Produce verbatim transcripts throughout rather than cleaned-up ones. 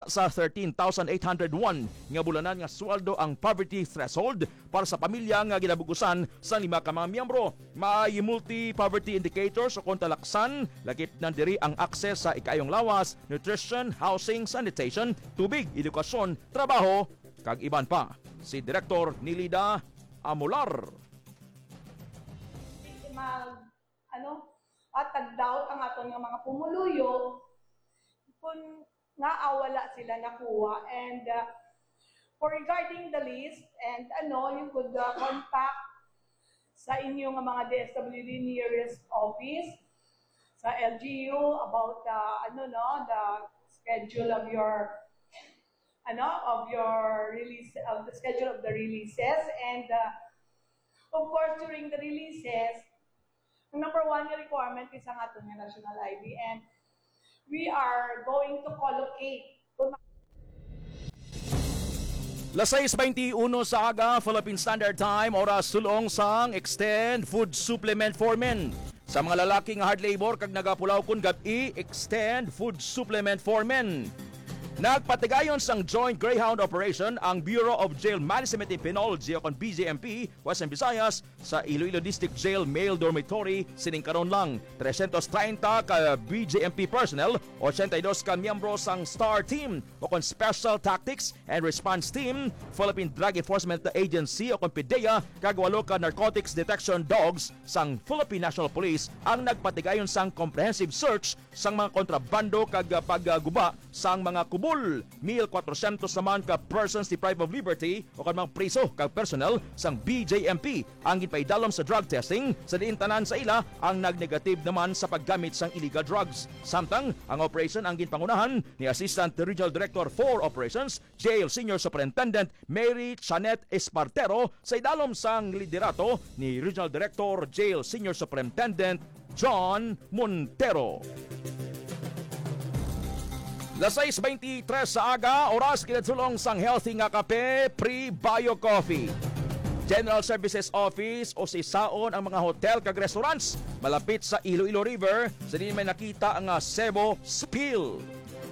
sa thirteen thousand eight hundred one nga bulanan nga sweldo ang poverty threshold para sa pamilya nga ginabugusan sa lima ka mga miyembro. May multi-poverty indicators o kontalaksan, lakip ng diri ang akses sa ikayong lawas, nutrition, housing, sanitation, tubig, edukasyon, trabaho, kag iban pa. Si Direktor Nilida Amular. Mag, ano, at tagdaot ang aton nga mga pumuluyo kung naawala sila nakuha. And uh, for regarding the list, and ano, you could uh, contact sa inyong mga D S W D nearest office, sa L G U about uh, ano no, the schedule of your ano of your release of the schedule of the releases, and uh, of course during the releases, ang number one nga requirement is ang aton nga national I D, and we are going to collocate kung Lasais twenty-one sa aga, Philippine Standard Time, oras sulong sang Extend Food Supplement for Men. Sa mga lalaki nga hard labor kag nagapulaw kun gabi, Extend Food Supplement for Men. Nagpatigayon sang Joint Greyhound Operation ang Bureau of Jail Management and Penology o B J M P, Western Visayas sa Iloilo District Jail Male Dormitory sining karon lang. three hundred thirty ka B J M P personnel, eighty-two ka miyembro sang STAR Team o kon Special Tactics and Response Team, Philippine Drug Enforcement Agency o kon P D E A, kag walo ka Narcotics Detection Dogs sang Philippine National Police ang nagpatigayon sang comprehensive search sang mga kontrabando kag pagguba sang mga kubo. one thousand four hundred naman ka persons deprived of liberty o kan mga preso kag personnel sang B J M P ang ginpaidalom sa drug testing sa diin tanan sa ila ang nagnegative naman sa paggamit sang illegal drugs. Samtang ang operation ang ginpangunahan ni Assistant Regional Director for Operations, Jail Senior Superintendent Mary Chanet Espartero sa idalom sang liderato ni Regional Director Jail Senior Superintendent John Montero. Lasais twenty-three sa aga, oras kinatulong sang healthy nga kape, Pre-Bio Coffee. General Services Office o sisaon ang mga hotel kag restaurants malapit sa Iloilo River sa di may nakita ang Cebu spill.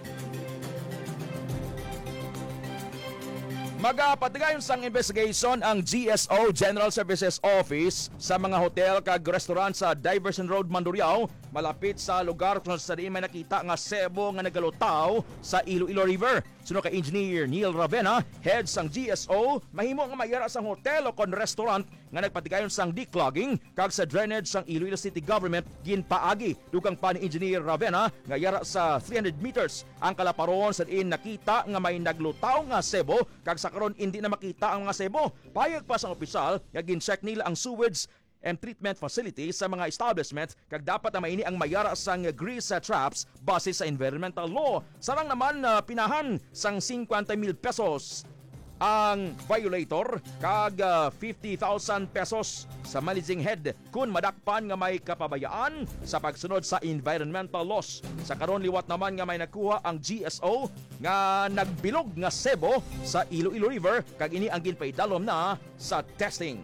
Magapatigayon sang investigation ang G S O, General Services Office, sa mga hotel kag restaurant sa Diversion Road, Mandurriao, malapit sa lugar kung sa diin may nakita nga sebo nga nagalutaw sa Iloilo River. Suno kay Engineer Neil Ravena, head sang G S O, mahimo nga mayara sang hotel o kon restaurant nga nagpatigayon sang declogging kag sa drainage sang Iloilo City Government ginpaagi. Dugang pa ni Engineer Ravena nga yara sa three hundred meters ang kalaparon sa diin nakita nga may naglutaw nga sebo kag sa karon hindi na makita ang mga sebo. Payag pa sang opisyal nga gin-check nila ang sewage and treatment facility sa mga establishment kag dapat na maini ang mayara sang grease traps base sa environmental law. Sarang naman uh, pinahan sang fifty mil pesos ang violator kag uh, fifty thousand pesos sa managing head kung madakpan nga may kapabayaan sa pagsunod sa environmental laws. Sa karon liwat naman nga may nakuha ang G S O nga nagbilog nga sebo sa Iloilo River kag ini ang ginpaidalom na sa testing.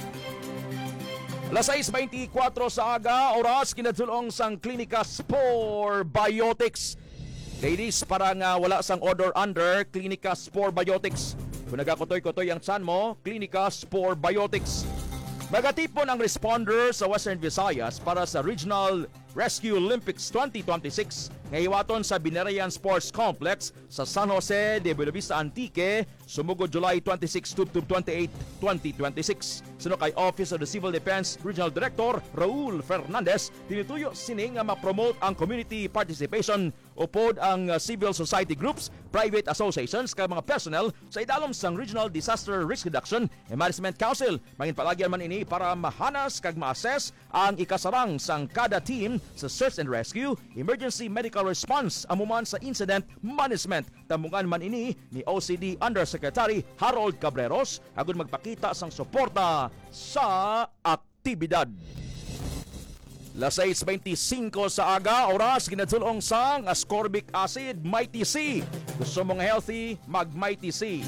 Lasais twenty-four sa aga, oras kinatulong sang Klinika Spore Biotics. Ladies, para nga wala sang order under, Klinika Spore Biotics. Kung nagakutoy-kutoy ang tiyan mo, Klinika Spore Biotics. Magatipon ang responder sa Western Visayas para sa Regional Rescue Olympics twenty twenty-six nga iwaton sa Binerayan Sports Complex sa San Jose de Buena Vista Antique, sumugod July twenty-six to twenty-eight, twenty twenty-six. Suno kay Office of the Civil Defense Regional Director Raul Fernandez, tinutuyo sini nga ma-promote ang community participation upod ang uh, civil society groups, private associations kag mga personnel sa idalom sang Regional Disaster Risk Reduction and Management Council. Mangin palagyan man ini para mahanas kag ma-assess ang ikasarang sang kada team sa search and rescue, emergency medical response amuman sa incident management. Tamungan man ini ni O C D Undersecretary Harold Cabreros agud magpakita sang suporta sa aktibidad. Lasais twenty-five sa aga, oras ginatulong sang ascorbic acid Mighty C. Gusto mong healthy, mag Mighty C.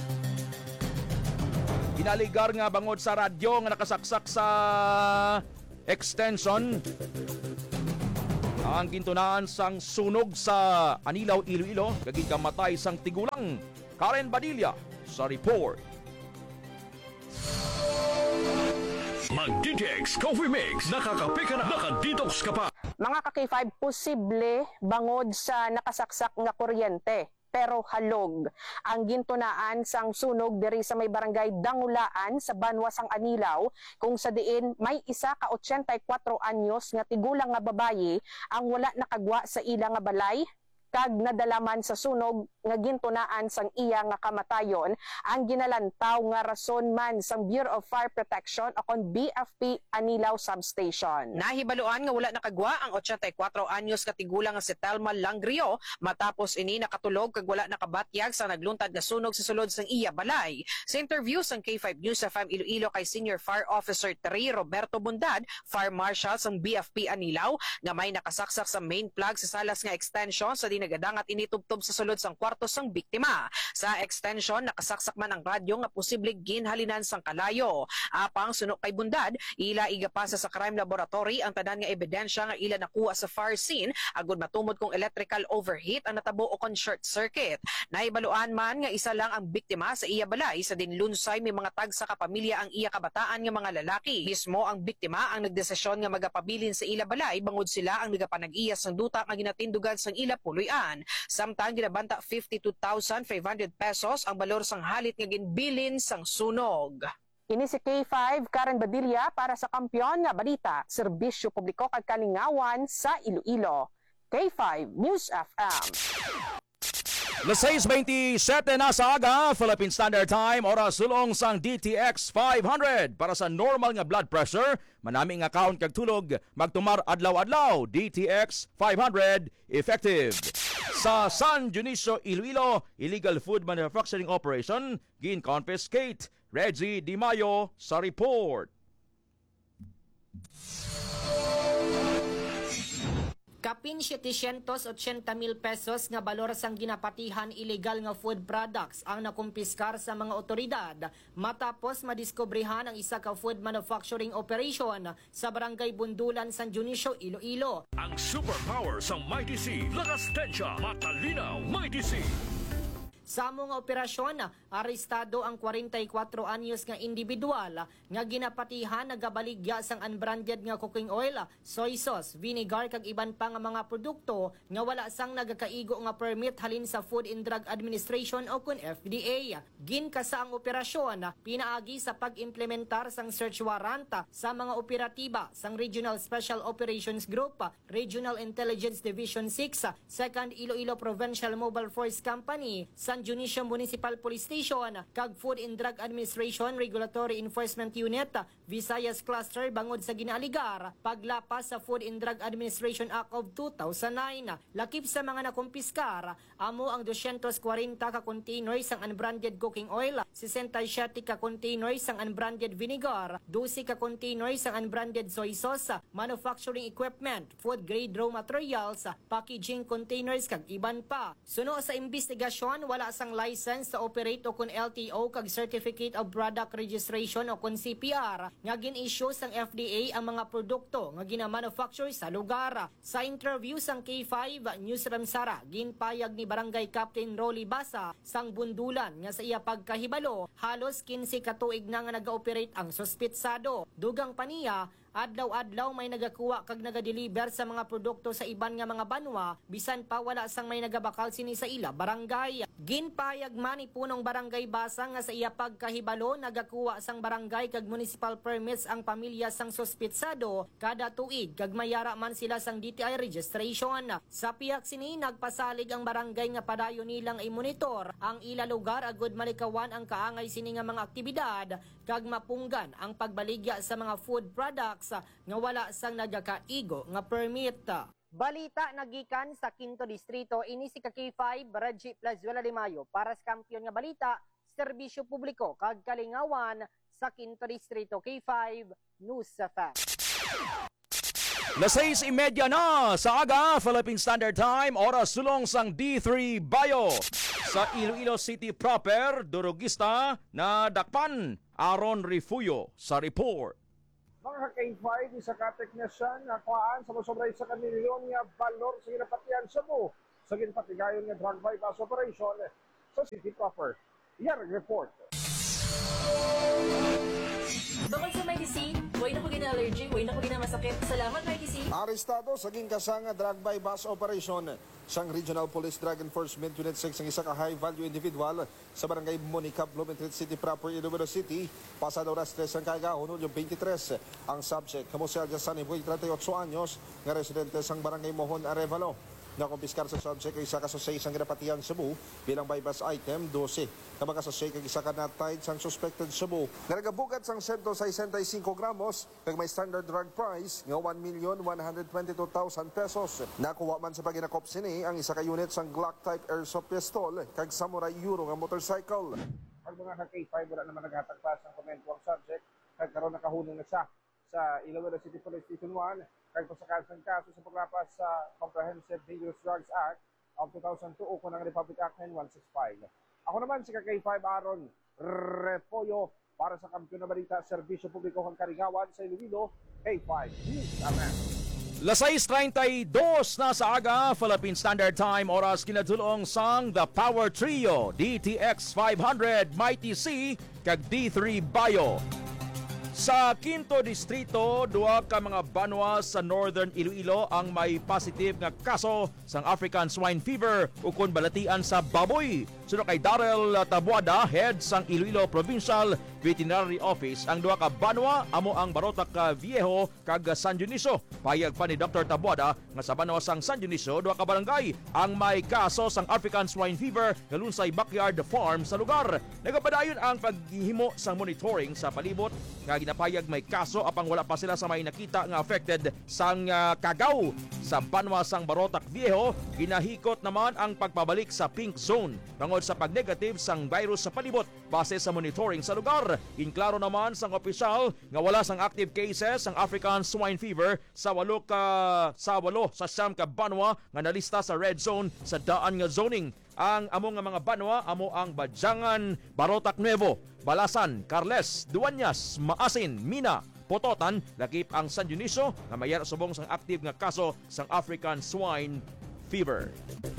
Inaligar nga bangod sa radyo nga nakasaksak sa extension ang gintunaan sang sunog sa Anilaw, Iloilo, kaging kamatay sang tigulang. Karen Badilla sa report. Mag-D T X Coffee Mix. Nakakape ka na. Nakadetox ka pa. Mga ka-K five, posible bangod sa nakasaksak nga kuryente pero halog ang gintunaan sang sunog diri sa may barangay Dangulaan sa Banwa sang Anilaw, kung sa diin may isa ka eighty-four anyos nga tigulang nga babayi ang wala nakagwa sa ila nga balay kag nadalaman sa sunog nga gintunaan sang iya nga kamatayon ang ginalantaw nga rason man sang Bureau of Fire Protection o kon B F P Anilaw Substation. Nahibaluan nga wala nakagwa ang eighty-four anyos ka tigulang nga si Telma Langrio matapos ini nakatulog kag wala nakabatyag sa nagluntad nga sunog sa sulod sang iya balay. Sa interview sang K five News F M Iloilo kay Senior Fire Officer Terry Roberto Bundad, Fire Marshal sang B F P Anilaw, nga may nakasaksak sa main plug sa salas nga extension sa nagadangat initubtob sa sulod sang kwarto sang biktima. Sa extension, nakasaksak man ang radyo nga posibleng ginhalinan sang kalayo. Apang sunok kay Bundad, ila igapasa sa crime laboratory ang tanan nga ebidensya nga ila nakuha sa fire scene agud matumod kung electrical overheat ang natabo o kon short circuit. Naibaluan man nga isa lang ang biktima sa iya balay sa dinlunsay may mga tag sa kapamilya ang iya kabataan nga mga lalaki. Mismo ang biktima ang nagdesisyon nga magapabilin sa ila balay bangod sila ang nagapanag-iya sang duta nga ginatindugan sang ila puloy. Samtang ginabanta fifty-two thousand five hundred pesos ang balor sang halit nga ginbilin sang sunog. Ini si K five Karen Badilla para sa Kampiyon nga Balita, Serbisyo Publiko kag Kalingawan sa Iloilo. K five News F M. Las six twenty-seven na sa aga, Philippine Standard Time, oras sulong sang D T X five hundred. Para sa normal nga blood pressure, manami nga account kag tulog, magtumar adlaw-adlaw, D T X five hundred effective. Sa San Dionisio, Iloilo, illegal food manufacturing operation, gin-confiscate. Reggie Di Mayo sa report. Kapin setesyentos otsenta mil pesos nga balor sang ginapatihan illegal nga food products ang nakumpiskar sa mga otoridad matapos madiskobrehan ang isa ka food manufacturing operation sa barangay Bundulan, San Dionisio, Iloilo. Ang superpower sa Mighty C. Lakas tensya, matalinaw, Mighty C. Sa mga operasyon, arestado ang forty-four anyos nga individual nga ginapatihan nagabaligya sang unbranded nga cooking oil, soy sauce, vinegar kag iban pa nga mga produkto nga wala sang nagakaigo nga permit halin sa Food and Drug Administration o kun F D A. Ginkasa ang operasyon pinaagi sa pag-implementar sang search warrant sa mga operatiba sang Regional Special Operations Group, Regional Intelligence Division six, second Iloilo Provincial Mobile Force Company, San Dionisio Municipal Police Station, kag Food and Drug Administration Regulatory Enforcement Unit, Visayas Cluster bangod sa ginaaligar paglapas sa Food and Drug Administration Act of two thousand nine. Lakip sa mga nakumpiskar, amo ang two hundred forty ka containers sang unbranded cooking oil, sixty-seven ka containers sang unbranded vinegar, twelve ka containers sang unbranded soy sauce, manufacturing equipment, food grade raw materials, packaging containers kag iban pa. Suno sa investigasyon, wala sang license sa operate o kun L T O kag Certificate of Product Registration o kun C P R nga gin-issue sang F D A ang mga produkto nga gina-manufacture sa lugar. Sa interview sang K five News Ramsara, ginpayag ni Barangay Captain Rolly Basa sang Bundulan nga sa iya pagkahibalo halos fifteen ka tuig na nga naga-operate ang suspitsado. Dugang paniya, adlaw-adlaw may nagakuha kag nagadeliver sa mga produkto sa iban nga mga banwa, bisan pa wala sang may nagabakal sini sa ila barangay. Ginpayag man ni punong Barangay Basa nga sa iya pagkahibalo nagakuha sang barangay kag municipal permits ang pamilya sang suspitsado kada tuig kag mayara man sila sang D T I registration. Sa piyak sini nagpasalig ang barangay nga padayon nilang i-monitor ang ila lugar agud malikawan ang kaangay sini nga mga aktibidad kag mapunggan ang pagbaligya sa mga food products nga wala sang nagakaigo nga permit. Balita nagikan sa Quinto Distrito, ini si K five Reggie Plazuela de Mayo para sa Kampiyon nga Balita, Serbisyo Publiko kag Kalingawan sa Quinto Distrito. K five News F M. Las six thirty na sa aga, Philippine Standard Time, oras sulong sang D three Bayo. Sa Iloilo City proper, Durugista na dakpan, Aaron Refugio sa report. Mga K five, isa ka teknisyan nga kuhaan sa masobray sa kanilyon nga balor sa ginapatian sa mo sa ginpatigayon nga drug bypass operation sa city proper. Yan ang report. Bukod sa Mighty C, way na ko gina-allergy, way na ko gina-masakit. Salamat, Mighty C. Arestado sa ginkasang drug bypass operation sang Regional Police Drug Enforcement Unit six ang isa ka high-value individual sa barangay Monica, Blumentritt City proper, Iloilo City. Pasado oras tres ang kagahon, Hulyo twenty-tres. Ang subject, Jose Saniboy, thirty-eight anyos, nga residente sang barangay Mohon, Arevalo. Nakumpiskar sa subject ay isa ka sa isang ginapatian Cebu bilang bypass item twelve. Na makasasay kag isa ka natide sang suspected Cebu. Nagabugat sang one hundred sixty-five gramos kag may standard drug price nga one million one hundred twenty-two thousand pesos. Nakuha man sa paginakop sini ang isa ka unit sang Glock type airsoft pistol kag Samurai Euro nga motorcycle. Ang mga ka K five wala naman naghatagpas ng komento ang subject kag karon nakahunong na siya sa Iloilo City Police Station one kag pasakal sang kaso sa paglapas sa Comprehensive Dangerous Drugs Act of two thousand two o kunang Republic Act nine one six five. Ako naman si K five Aaron Repoyo para sa Kampiyon na Balita, Serbisyo Publiko ng Karigawan sa Iloilo, K five News. Amen. Las seis thirty-two na sa aga, Philippine Standard Time, oras kinadulong sang The Power Trio, D T X five hundred, Mighty C, kag D three Bayo. Sa Quinto Distrito, duwa ka mga banwa sa Northern Iloilo ang may positive nga kaso sang African Swine Fever ukon balatian sa baboy. Suno kay Darrell Tabuada, head sang Iloilo Provincial Veterinary Office, ang duwa ka banwa amo ang Barotac Viejo kag San Dionisio. Payag pa ni Doctor Tabuada nga sa banwa sang San Dionisio, duwa ka barangay ang may kaso sang African Swine Fever nga lunsay backyard farm sa lugar. Nagapadayon ang paghihimo sang monitoring sa palibot nga ginapayag may kaso apang wala pa sila sa may nakita nga affected sang uh, kagaw. Sa banwa sang Barotac Viejo, ginahikot naman ang pagpabalik sa pink zone tungod sa pag-negative sang virus sa palibot base sa monitoring sa lugar. Inklaro naman sang opisyal nga wala sang active cases ang African Swine Fever sa walo ka sa walo sa siyam ka banwa nga nalista sa red zone sa daan nga zoning. Ang amo nga mga banwa amo ang Badyangan, Barotac Nuevo, Balasan, Carles, Duanyas, Maasin, Mina, Pototan, lakip ang San Dionisio nga mayar subong sang active nga kaso sang African Swine Fever.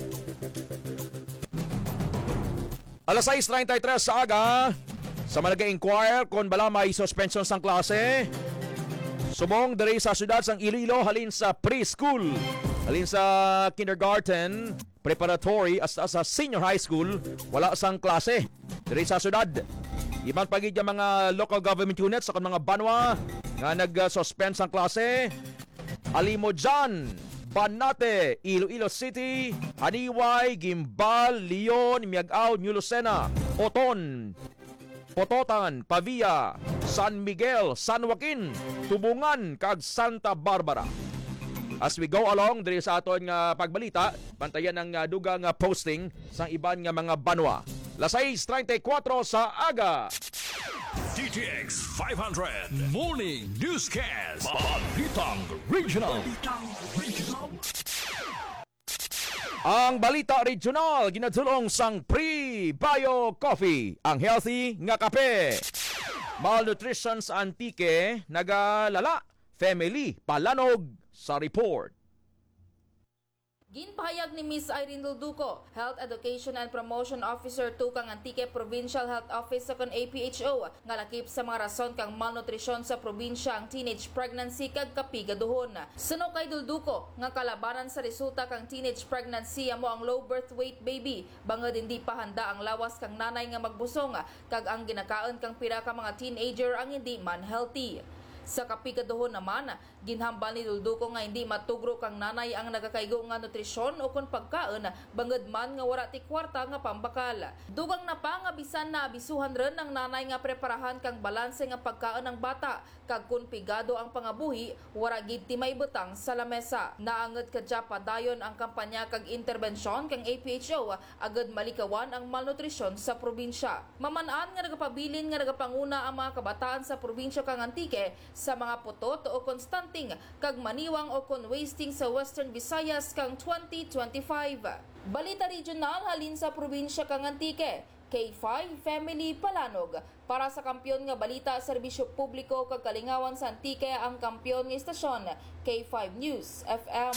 Alas seis thirty-three sa aga, sa nag-inquire kung bala may suspension sang klase. Subong diri sa syudad sang Iloilo halin sa preschool, halin sa kindergarten, preparatory hasta sa senior high school, wala sang klase diri sa syudad. Ibang pagid yung mga local government units sa mga banwa nga nag-suspend sang klase. Alimo dyan, Banate, Iloilo City, Haniway, Gimbal, Leon, Miagao, New Lucena, Oton, Pototan, Pavia, San Miguel, San Joaquin, Tubungan, kag Santa Barbara. As we go along diri sa aton nga pagbalita, bantayan ang uh, dugang uh, posting sa iban nga mga banwa. Las seis thirty-four sa aga. D T X five hundred Morning Newscast. Balitang Regional. Ang balita regional ginadulong sang Pre-Bio Coffee, ang healthy nga kape. Malnutrition sa Antique nagalala, family palanog sa report. Ginpahayag ni Miss Irene Dulduco, Health Education and Promotion Officer tukang Antique Provincial Health Office sa kon A P H O, nga lakip sa mga rason kang malnutrisyon sa probinsya ang teenage pregnancy kag kapigaduhon. Suno kay Dulduco, nga kalabanan sa resulta kang teenage pregnancy amo ang low birth weight baby, bangod hindi pa handa ang lawas kang nanay nga magbusong, kag ang ginakaon kang pira ka mga teenager ang hindi man healthy. Sa kapigaduhon naman, ginhambal ni Dulduco nga hindi matugro kang nanay ang nagakaigo nga nutrisyon o kung pagkaon, bangod man nga wala ti kwarta nga pambakal. Dugang na pa nga bisan na abisuhan rin ng nanay nga preparahan kang balanse nga pagkaon ng bata, kag kun pigado ang pangabuhi, wara gid ti may butang sa lamesa. Naanget kadya padayon ang kampanya kag interbensyon kang A P H O, agad malikawan ang malnutrisyon sa probinsya. Mamanaan nga nagapabilin nga nagapanguna ang mga kabataan sa probinsya kang Antique sa mga putot o konstanting kag maniwang o kon wasting sa Western Visayas kang twenty twenty-five. Balita regional halin sa probinsya kang Antique. K five Family Palanog. Para sa kampyon nga balita, serbisyo publiko kag kalingawan sa Antique ang kampyon nga istasyon K five News F M.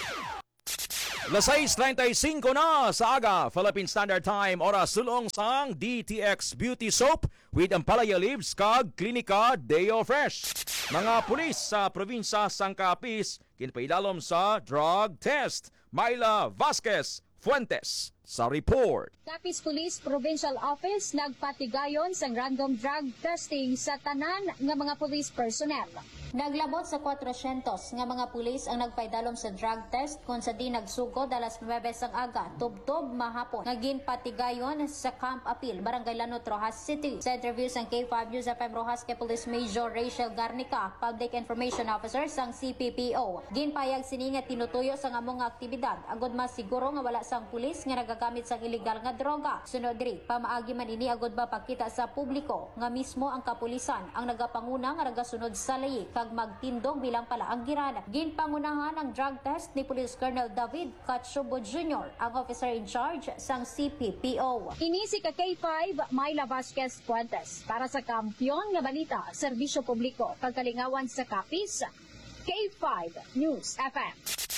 Las sais treinta y cinco na sa aga, Philippine Standard Time, oras sulong sang D T X Beauty Soap with Ampalaya Leaves kag Klinika Deo Fresh. Mga pulis sa probinsya sang Capiz kinpailalom sa drug test. Myla Vasquez Fuentes sa report. Capiz Police Provincial Office nagpatigayon sa random drug testing sa tanan nga mga police personnel. Naglabot sa kwatrosyentos nga mga pulis ang nagpaidalom sa drug test kung sa di nagsugod alas nuwebe sang aga tubtob mahapon. Naging patigayon sa Camp Apil, Barangay Lanot, Rojas City. Sa interview sang K five News F M Rojas kay Police Major Rachel Garnica, Public Information Officer sang C P P O. Ginpayag sini nga tinutuyo sa among nga aktibidad agud mas siguro nga wala sang pulis nga nagagamit sang illegal nga droga. Sunod diri, pamaagi man ini agud ba pagkita sa publiko nga mismo ang kapulisan ang nagapanguna nga nagasunod sa layi kag magtindog bilang pala ang girana. Ginpangunahan ang drug test ni Police Colonel David Cachubo Junior, ang officer in charge sang C P P O. Ini si ka K five Myla Vasquez Fuentes para sa kampyon nga balita, serbisyo publiko kag kalingawan sa Capiz, K five News F M.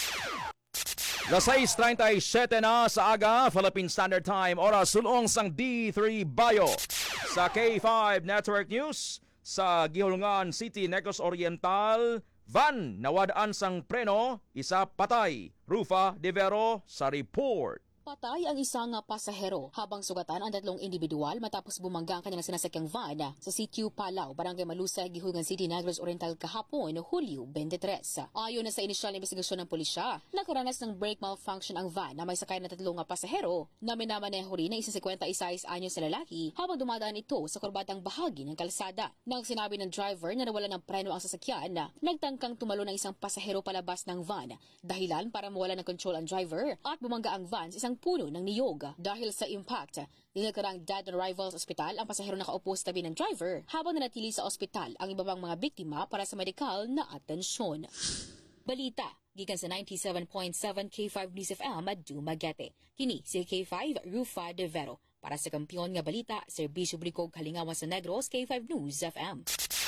Las sais treinta y siete na sa aga, Philippine Standard Time, oras sulong sang D three Bayo. Sa K five Network News, sa Gihulungan City, Negros Oriental, van nawadaan sang preno, isa patay. Rufa De Vero sa report. Patay ang isang pasahero habang sugatan ang tatlong individual matapos bumangga ang kanilang sinasakyang van sa Sitio Palau, Barangay Malusay, Gihulungan City, Negros Oriental kahapon, Hulyo twenty-tres. Ayon na sa inisyal na investigasyon ng pulisya, nakaranas ng brake malfunction ang van na may sakay na tatlong pasahero na minamaneho rin ng isang fifty-six anyos na lalaki habang dumadaan ito sa kurbatang bahagi ng kalsada. Nang sinabi ng driver na nawala ng preno ang sasakyan, nagtangkang tumalo ng isang pasahero palabas ng van, dahilan para mawala ng control ang driver at bumangga ang van sa isang puno ng niyog. Dahil sa impact, dinagkarang dead on arrival sa ospital ang pasahero nakaupo sa tabi ng driver habang nanatili sa ospital ang iba pang mga biktima para sa medikal na atensyon. Balita gikan sa ninety-seven point seven K five News F M at Dumaguete. Kini si K five Rufa De Vero para sa kampyon nga balita, serbisyo publiko kalingawan sa Negros, K five News F M.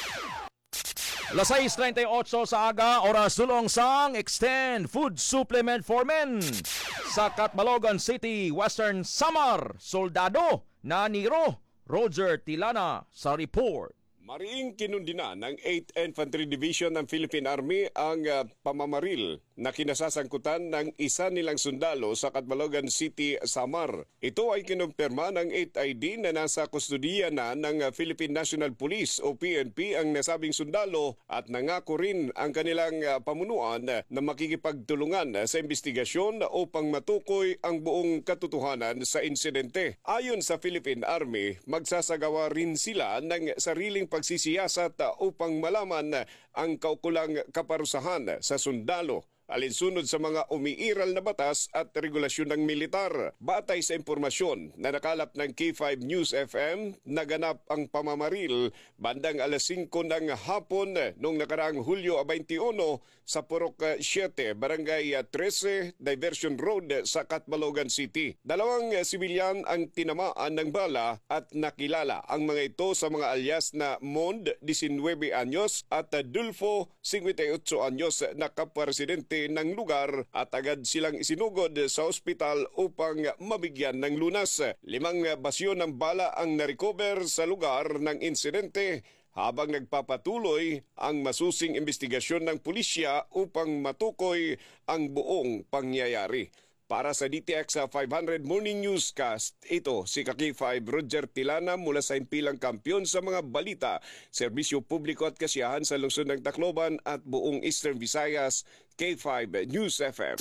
Las sais treinta y ocho sa aga, oras sulong sang Extend Food Supplement for Men. Sa Catbalogan City, Western Samar, Soldado na Niro, Roger Tilana sa report. Mariing kinundina ng eighth Infantry Division ng Philippine Army ang uh, pamamaril na kinasasangkutan ng isa nilang sundalo sa Catbalogan City, Samar. Ito ay kinumpirma ng eighth I D na nasa kustudiya na ng uh, Philippine National Police o P N P ang nasabing sundalo at nangako rin ang kanilang uh, pamunuan uh, na makikipagtulungan uh, sa investigasyon upang matukoy ang buong katotohanan sa insidente. Ayon sa Philippine Army, magsasagawa rin sila ng sariling pagsisiyasat upang malaman ang kaukulang kaparusahan sa sundalo alinsunod sa mga umiiral na batas at regulasyon ng militar. Batay sa impormasyon na nakalap ng K five News F M, naganap ang pamamaril bandang alas singko ng hapon noong nakaraang Hulyo twenty-one sa Purok seven, Barangay thirteen, Diversion Road sa Catbalogan City. Dalawang sibilyan ang tinamaan ng bala at nakilala ang mga ito sa mga alias na Mond, nineteen anyos at Dulfo, fifty-eight anyos na kapwa-residente ng lugar at agad silang isinugod sa ospital upang mabigyan ng lunas. Limang basyo ng bala ang narecover sa lugar ng insidente habang nagpapatuloy ang masusing investigasyon ng pulisya upang matukoy ang buong pangyayari. Para sa D T X five hundred Morning Newscast, ito si K five Roger Tilana mula sa impilang kampyon sa mga balita, serbisyo publiko at kasiyahan sa lungsod ng Tacloban at buong Eastern Visayas, K five News F M.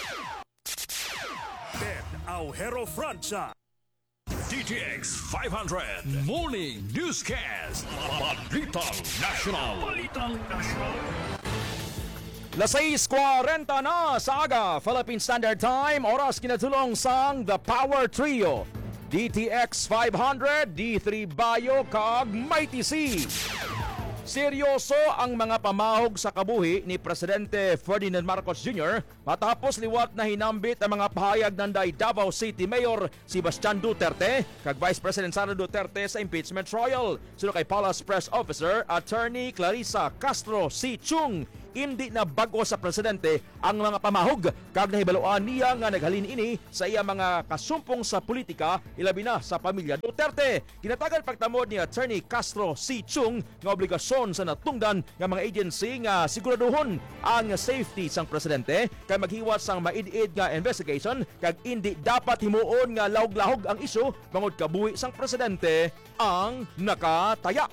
Ted Aujero Francia. D T X five hundred Morning Newscast. Balitang National. Balitang National. Las sais cuarenta na sa aga, Philippine Standard Time, oras kinatulong sang The Power Trio. D T X five hundred, D three Bayo kag Mighty C. Seryoso ang mga pamahog sa kabuhi ni Presidente Ferdinand Marcos Junior matapos liwat na hinambit ang mga pahayag ng Davao City Mayor Sebastian Duterte kag Vice President Sara Duterte sa impeachment trial. Sino kay Palace Press Officer Attorney Clarissa Castro C. Chung, hindi na bago sa presidente ang mga pamahog kag nahibaluan niya nga naghalin ini sa iya mga kasumpong sa politika ilabi na sa pamilya Duterte. Ginatagan pagtamod ni Attorney Castro C. Chung nga obligasyon sa natungdan nga mga agency nga siguraduhon ang safety sang presidente kay maghiwas sang maid-id nga investigation kag hindi dapat himuon nga lahog-lahog ang isyu bangod kabuhi sang presidente ang nakataya.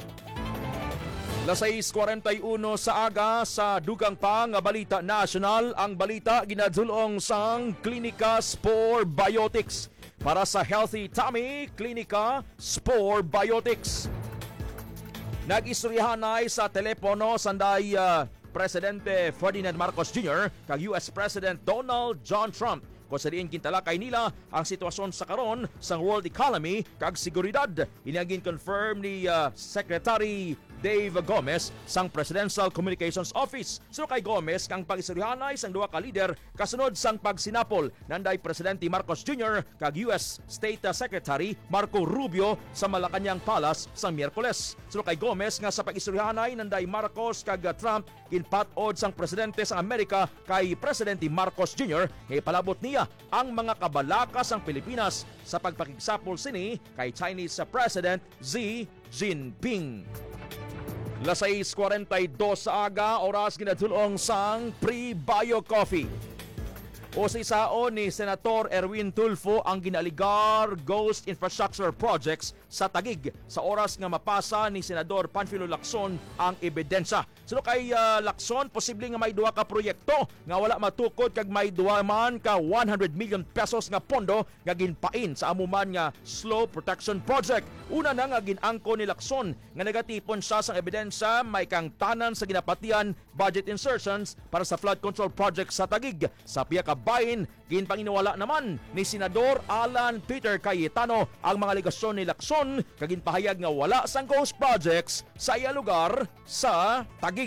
Las sais kuwarenta y uno sa aga sa dugang pa nga balita national, ang balita ginadulong sang Klinika Spore Biotics. Para sa Healthy Tummy, Klinika Spore Biotics. Nag-istoryahan ay sa telepono sanday uh, Presidente Ferdinand Marcos Junior kag U S President Donald John Trump kung sa diin kintalakay nila ang sitwasyon sa karon sa world economy kag seguridad. Inagin confirm ni uh, Secretary Dave Gomez sang Presidential Communications Office. So kay Gomez kang pag-istoryahanay sang duha ka lider kasunod sang pagsinapol nanday Presidente Marcos Junior kag U S State Secretary Marco Rubio sa Malacañang Palace sa Miyerkules. So kay Gomez nga sa pag-istoryahanay nanday Marcos kag Trump ginpatod sang presidente sang Amerika kay Presidente Marcos Junior nga ipalabot niya ang mga kabalakas sang Pilipinas sa pagpakigsapol sini kay Chinese President Xi Jinping. Las sais kuwarenta y dos sa aga, oras ginadulong sang Pre-Bio Coffee. O sa isaon ni Senator Erwin Tulfo ang ginaligar Ghost Infrastructure Projects sa Taguig sa oras nga mapasa ni Senador Panfilo Lacson ang ebidensya. So kay uh, Lacson, posible nga may duha ka proyekto nga wala matukod kag may duha man ka one hundred million pesos nga pondo nga ginpain sa amuman nga Slow Protection Project. Una na nga ginangko ni Lacson nga nagatipon siya sa ebidensya may kang tanan sa ginapatian budget insertions para sa flood control project sa Taguig. Sa piya ka bahin, ginpanginiwala naman ni Senador Alan Peter Cayetano ang mga aligasyon ni Lacson kag ginpahayag nga wala sang ghost projects sa iya lugar sa Taguig.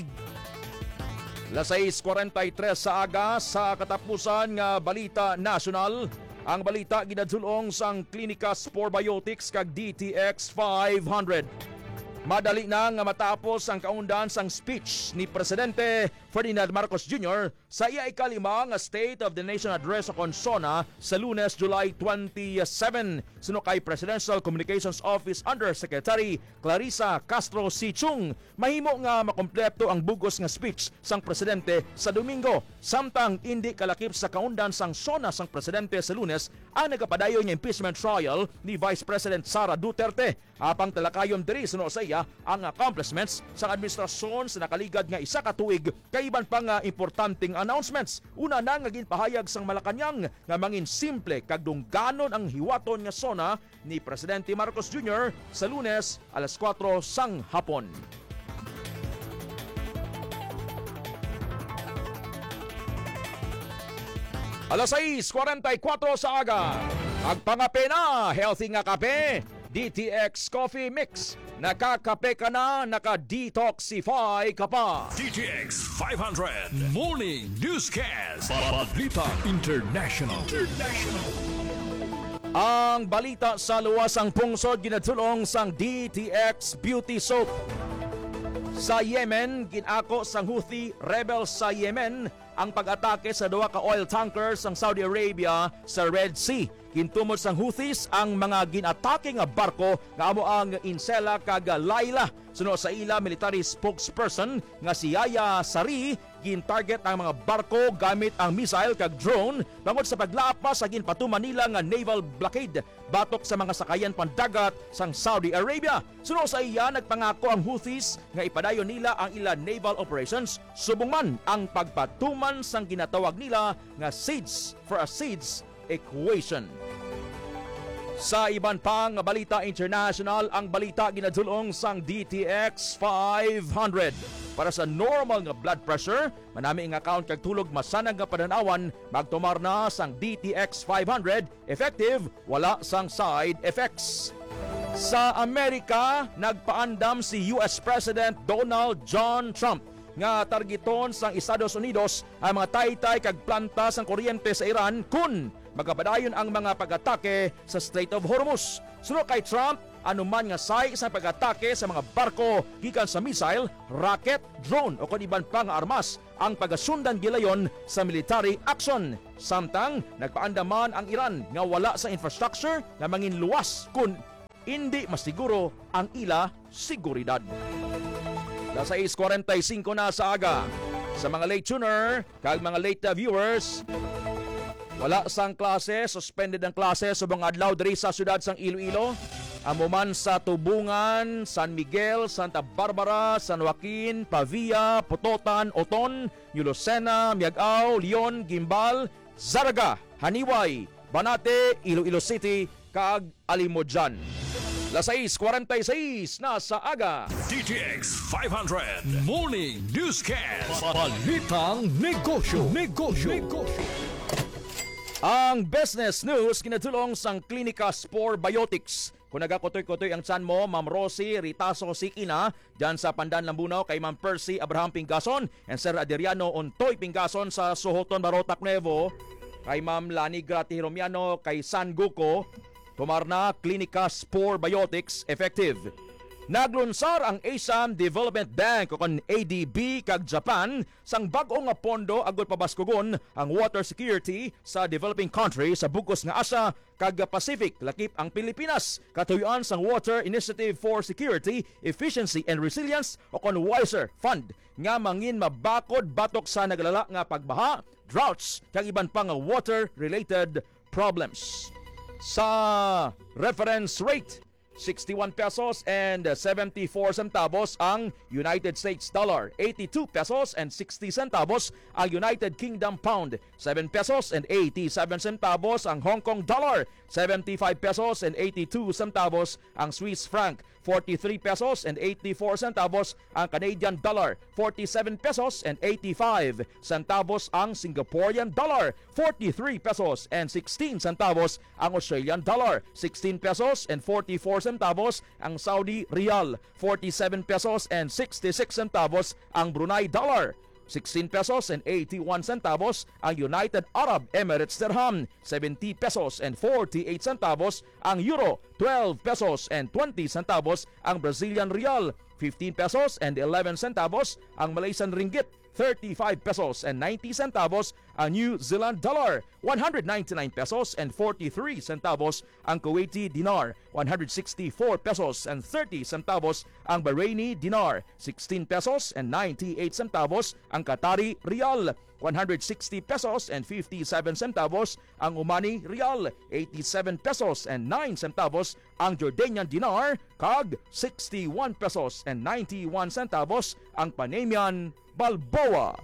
Las sais kuwarenta y tres sa aga sa katapusan nga balita national. Ang balita ginadulong sang Klinika Spore Biotics kag D T X five hundred. Madali na nga matapos ang kaundan sang speech ni Presidente Ferdinand Marcos Junior sa iya ikalima nga State of the Nation Address sa Consona sa Lunes, July twenty-seven. Sino kay Presidential Communications Office Undersecretary Clarissa Castro C. Chung, mahimo nga makompleto ang bugos nga speech sang Presidente sa Domingo. Samtang hindi kalakip sa kaundan sang sona sang Presidente sa Lunes ang nagapadayon nga impeachment trial ni Vice President Sara Duterte. Apang talakayon diri suno sa iya ang accomplishments sa administrasyon sa nakaligad nga isa ka tuig kay iban pa nga importanteng announcements. Una na nga ginpahayag sang Malacañang nga mangin simple kag dungganon ang hiwaton nga sona ni Presidente Marcos Junior sa Lunes alas kwatro sang hapon. Alas sais kuwarenta y kuwatro sa aga. Agpangape na, healthy nga kape. D T X Coffee Mix. Nakakape ka na, naka-detoxify ka pa. D T X five hundred Morning Newscast. Balita International. International. Ang balita sa luwasang pungsod ginadulong sang D T X Beauty Soap. Sa Yemen, ginako sang Houthi rebels sa Yemen ang pag-atake sa duha ka oil tankers ng Saudi Arabia sa Red Sea. Kintumod sang Houthis ang mga ginatake nga barko nga amo ang Insela kag Laila. Suno sa ila military spokesperson nga si Yaya Sari, gin-target ang mga barko gamit ang missile kag drone bangod sa paglapas sa ginpatuman nila nga naval blockade batok sa mga sakayan pandagat sang Saudi Arabia. Suno sa iya nagpangako ang Houthis nga ipadayon nila ang ila naval operations subong man ang pagpatuman sang ginatawag nila nga seeds for a seeds equation. Sa iban pang balita international, ang balita ginadulong sang D T X five hundred. Para sa normal nga blood pressure, manami ang account kag tulog masanag nga pananawan, magtumar na sang D T X five hundred, effective, wala sang side effects. Sa Amerika, nagpaandam si U S President Donald John Trump nga targeton sang Estados Unidos ang mga taytay kag planta sang kuryente sa Iran kung magabadayon ang mga pag-atake sa Strait of Hormuz. Sunod kay Trump, anuman nga say sa pag-atake sa mga barko gikan sa missile, rocket, drone o kung iban pang armas ang pagasundan gilayon sa military action. Samtang nagpaandaman ang Iran nga wala sa infrastructure nga manginluwas kung hindi masiguro ang ila seguridad. Nasa eight forty-five na sa aga. Sa mga late tuner, kag mga late viewers, wala sang klase, suspended ang klase sa mga adlaw diri sa syudad sang Iloilo. Amuman sa Tubungan, San Miguel, Santa Barbara, San Joaquin, Pavia, Pototan, Oton, Lucena, Miagao, Leon, Gimbal, Zaraga, Haniway, Banate, Iloilo City, kag Alimodjan. Las eight forty-six na sa aga. D T X five hundred Morning Newscast. Balitang Negosyo. Negosyo. Negosyo. Ang business news kinatulong sang Klinika Spore Biotics. Kung nagakutoy-kutoy ang tiyan mo, Ma'am Rosie Ritaso Sikina, dyan sa Pandan Lambunaw kay Ma'am Percy Abraham Pingason and Sir Adriano Ontoy Pingason sa Sohoton, Barotac, Nuevo, kay Ma'am Lani Grati Hiromiano kay San Guco, tumarna Klinika Spore Biotics effective. Naglunsar ang Asian Development Bank o kon A D B kag Japan sang bag-o nga pondo agod pabaskugon ang water security sa developing country sa bugos nga Asia kag Pacific. Lakip ang Pilipinas katuyoan sang Water Initiative for Security, Efficiency and Resilience o kon WISER Fund nga mangin mabakod batok sa naglala nga pagbaha, droughts kag iban pang water related problems. Sa reference rate, sixty-one pesos and seventy-four centavos ang United States dollar, eighty-two pesos and sixty centavos ang United Kingdom pound, seven pesos and eighty-seven centavos ang Hong Kong dollar, seventy-five pesos and eighty-two centavos ang Swiss franc, forty-three pesos and eighty-four centavos ang Canadian dollar, forty-seven pesos and eighty-five centavos ang Singaporean dollar, forty-three pesos and sixteen centavos ang Australian dollar, sixteen pesos and forty-four centavos ang Saudi Riyal, forty-seven pesos and sixty-six centavos ang Brunei dollar, sixteen pesos and eighty-one centavos ang United Arab Emirates dirham, seventy pesos and forty-eight centavos ang euro, twelve pesos and twenty centavos ang Brazilian real, fifteen pesos and eleven centavos ang Malaysian ringgit, thirty-five pesos and ninety centavos ang New Zealand dollar, one hundred ninety-nine pesos and forty-three centavos ang Kuwaiti dinar, one hundred sixty-four pesos and thirty centavos ang Bahraini dinar, sixteen pesos and ninety-eight centavos ang Qatari rial, one hundred sixty pesos and fifty-seven centavos ang Omani rial, eighty-seven pesos and nine centavos ang Jordanian dinar, kag sixty-one pesos and ninety-one centavos ang Panamanian Balboa.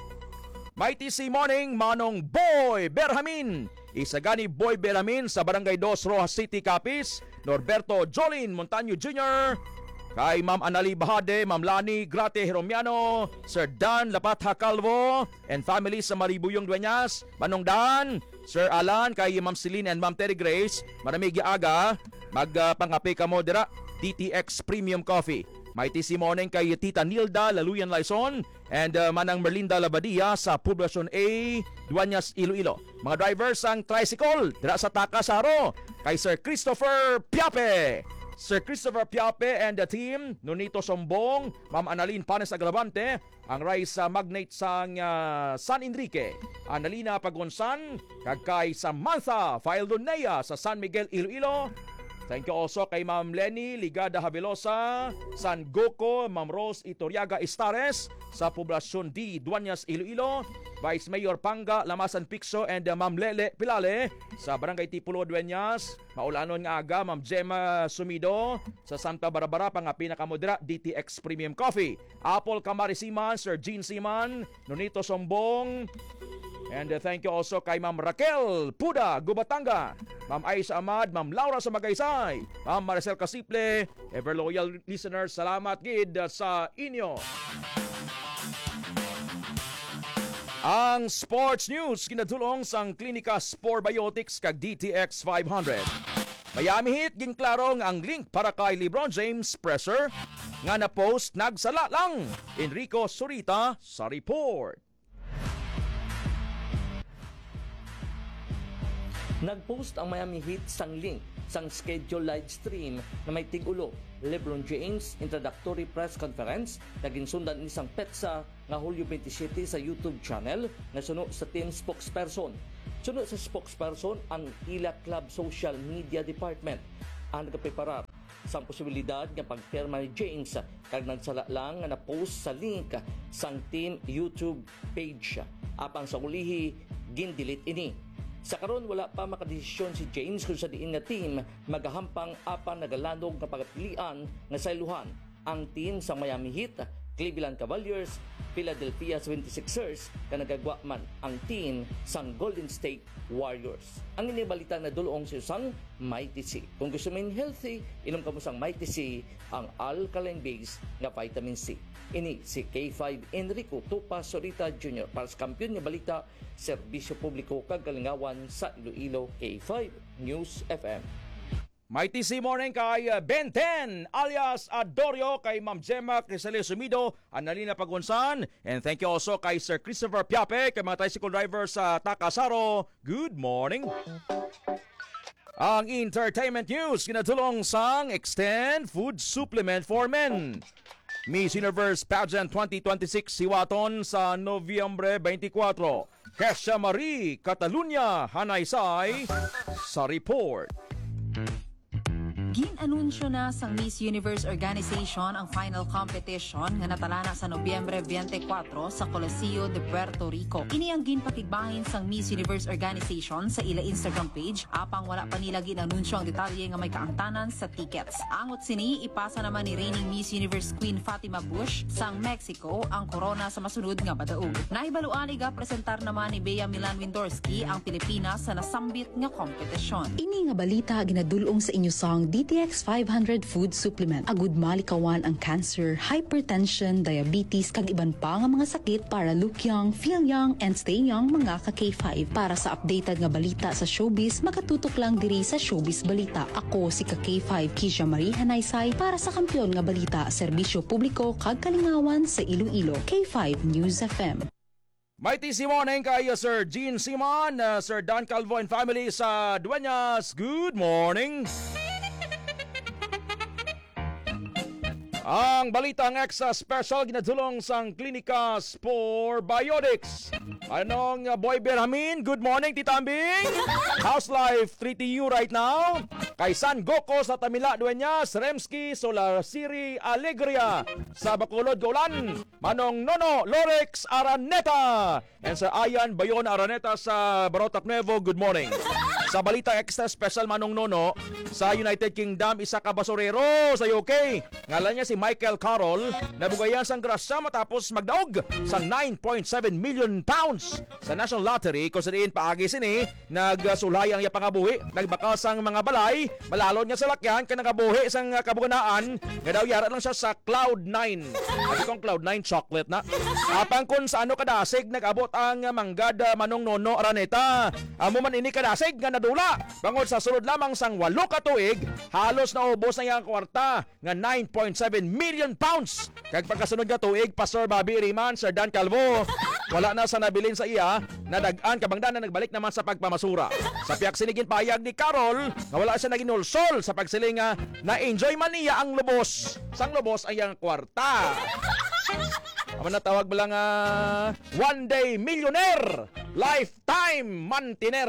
Mighty C Morning, Manong Boy Berhamin. Isagani Boy Berhamin sa Barangay two, Rojas City, Capiz. Norberto Jolin Montaño Junior Kay Ma'am Anali Bahade, Ma'am Lani Grate Hiromiano, Sir Dan Lapatha Calvo, and family sa Maribuyong Dueñas. Manong Dan, Sir Alan, kay Ma'am Celine and Ma'am Terry Grace. Marami giaga, magpangapi ka mo dira, D T X Premium Coffee. Mighty C Morning kay Tita Nilda Laluyan Laison and uh, Manang Merlinda Labadia sa Poblacion A, Dueñas, Iloilo. Mga drivers ang tricycle dira sa Takasaro kay Sir Christopher Piape. Sir Christopher Piape and the team, Nonito Sombong, Ma'am Annalyn Panes Agravante, ang rice uh, magnate sang uh, San Enrique, Annalina Pagonsan, kag kay Samantha Faildonea sa San Miguel, Iloilo. Thank you also kay Ma'am Lenny Ligada Havelosa, San Goco, Ma'am Rose Itoriaga Estares sa Poblacion D, Dueñas, Iloilo, Vice Mayor Panga Lamasan Picso and uh, Ma'am Lele Pilale sa Barangay Tipulo, Dueñas. Maulanon nga aga Ma'am Gemma Sumido sa Santa Barbara, pang pinakamodera D T X Premium Coffee. Apple Camarisiman, Sir Gene Siman, Nonito Sombong. And uh, thank you also kay Ma'am Raquel Puda, Gubatanga, Ma'am Aisha Ahmad, Ma'am Laura sa Magaysay, Ma'am Maricel Casiple, ever loyal listeners, salamat gid uh, sa inyo. Ang sports news kinadulong sang Klinika Spore Biotics kag D T X five hundred. Miami Heat ginklaro nga ang link para kay LeBron James presser nga na post nagsala lang. Enrico Surita sa report. Nagpost ang Miami Heat sang link sang schedule live stream na may tigulo LeBron James introductory press conference na ginsundan ni sang petsa nga Hulyo twenty-seven sa YouTube channel na suno sa team spokesperson. Suno sa spokesperson ang ila club social media department ang nagpaparar sang posibilidad nga pagpirma ni James kag nagsala lang nga na-post sa link sang team YouTube page. Apang sa ulihi gindelete ini. Sa karon wala pa makadesisyon si James kung sa diin nga team magahampang apan nagalandog nga pagpilian nga sayluhan ang team sa Miami Heat, Cleveland Cavaliers, Philadelphia seventy-sixers ka nagagwa man ang team sang Golden State Warriors. Ang inibalita na dulong si sang Mighty C. Kung gusto mo healthy, inom ka mo sang Mighty C, ang alkaline base nga vitamin C. Ini si K five Enrico Tupa Sorita Junior para sa kampiyon nga balita, serbisyo publiko kagalingawan sa Iloilo. K five News F M. Mighty C morning kay Ben ten alias Adorio, kay Ma'am Gemma Crisalis Sumido, Annalina Pagunsan, and thank you also kay Sir Christopher Piape, kay mga tricycle driver sa Takasaro. Good morning. Ang entertainment news kinatulong sang Extend Food Supplement for Men. Miss Universe Pageant twenty twenty-six siwaton sa Nobyembre twenty-four. Kesha Marie Catalunya Hanaysay sa report. Gin-anunsyo na sang Miss Universe Organization ang final competition nga natalana sa Nobyembre twenty-four sa Coliseo de Puerto Rico. Ini ang ginpakigbahin sang Miss Universe Organization sa ila Instagram page, apang wala pa nila ginanunsyo ang detalye nga may kaangtanan sa tickets. Angot sini, ipasa naman ni reigning Miss Universe Queen Fatima Bush sang Mexico ang corona sa masunod nga badaog. Naibaluani ga presentar naman ni Bea Milan Windorski ang Pilipinas sa nasambit nga kompetisyon. Ini nga balita ginadulong sa inyo sang D T X five hundred food supplement. Agud malikawan ang cancer, hypertension, diabetes kag iban pa nga mga sakit para look young, feel young, and stay young mga ka K five. Para sa updated nga balita sa showbiz, makatutok lang diri sa Showbiz Balita. Ako si ka K five Kisha Marie Hanaysay para sa kampiyon nga balita, serbisyo publiko kag kalingawan sa Iloilo. K five News F M. Mighty C morning kay Sir Gene Simon, uh, Sir Dan Calvo and family sa Dueñas. Good morning. Ang balitang extra special ginadulong sang Klinika for Biotics. Anong uh, Boy Berhamin? Good morning, Tita Ambing. How's life treating you right now? Kay San Goko sa Tamila, Dueñas, Remski, Solar Siri, Alegria sa Bacolod, Gaulan. Manong Nono, Lorex, Araneta. And sa Ayan, Bayon, Araneta sa Barotac Nuevo, good morning. Sa balita extra special, Manong Nono, sa United Kingdom, isa ka basurero sa U K. Ngalan niya si Michael Carroll, nabugayan sang grasya matapos magdaog sa nine point seven million pounds sa National Lottery. Kung sa diin paagi sini, nagsulayang ya pangabuhi, nagbaka sang mga balay, malalon nga sa lakyan, ka nagabuhi sang kabuganaan, nga daw yara lang siya sa Cloud nine. At kong Cloud nine chocolate na. Apang kung sa ano kadasig, nag-abot ang manggad Manong Nono Araneta. Amo man ini kadasig nga nadula. Bangod sa sunod lamang sang walo ka tuig, halos naubos na yung kwarta nga nine point seven million pounds. Kag pagkasunod nga tuig, Pastor Bobby Riman, Sir Dan Calvo, wala na sa nabilin sa iya, nadagaan kabangdan na nagbalik naman sa pagpamasura. Sa piyak sinigin payag ni Carol, nga wala siya naging ulsol sa pagsiling nga na-enjoy man niya ang lubos. Sang lubos ay ang kwarta. Ama na tawag ba lang uh, one day millionaire, lifetime mantiner.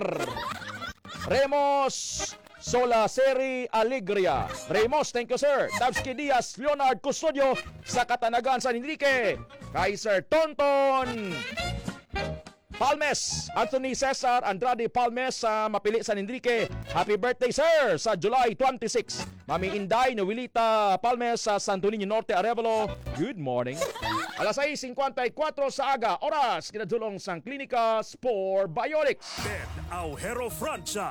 Remos Sola Seri Alegria. Ramos, thank you sir. Tabsky Diaz, Leonard Custodio sa Katanagan, San Enrique. Kaiser Tonton Palmes, Anthony Cesar Andrade Palmes sa Mapili, San Enrique. Happy birthday sir sa July twenty-six. Mami Inday Noelita Palmes sa Santo Niño Norte, Arevalo. Good morning. Alas seis fifty-four sa aga, oras kinadulong sang Klinika for Biotics. Ted Aujero Francia.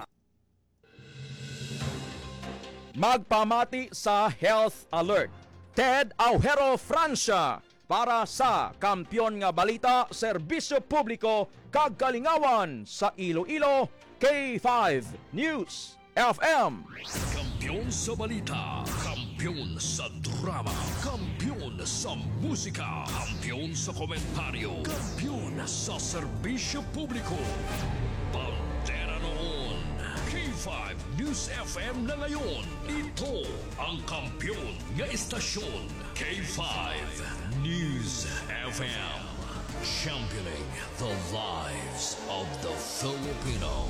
Magpamati sa Health Alert. Ted Aujero Francia para sa Kampiyon nga Balita, Serbisyo Publiko kag Kalingawan sa Iloilo. K five News F M. Kampiyon sa balita, kampiyon sa drama, kampiyon sa musika, kampiyon sa komentaryo, kampiyon sa serbisyo publiko. Pantera noon, K five News F M na ngayon. Ito ang kampiyon nga istasyon, K five News F M. Championing the lives of the Filipino.